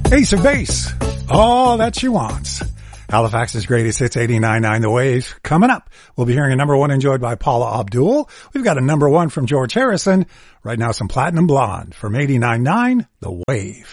Ace of Base, all that she wants. Halifax's greatest hits, 89.9 The Wave. Coming up, we'll be hearing a number one enjoyed by Paula Abdul. We've got a number one from George Harrison. Right now, some Platinum Blonde from 89.9 The Wave.